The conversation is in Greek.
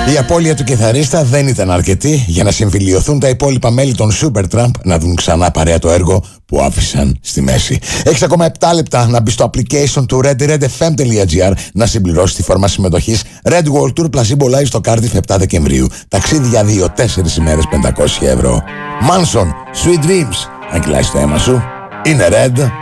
Η απώλεια του κιθαρίστα δεν ήταν αρκετή για να συμφιλιωθούν τα υπόλοιπα μέλη των Supertramp να δουν ξανά παρέα το έργο που άφησαν στη μέση. Έχεις ακόμα 7 λεπτά να μπει στο application του redredfm.gr να συμπληρώσεις τη φόρμα συμμετοχής Red World Tour Placebo Live στο Cardiff 7 Δεκεμβρίου. Ταξίδι για 2-4 ημέρες, 500 ευρώ. Manson, Sweet Dreams. Αν κυλάει το αίμα σου, είναι Red.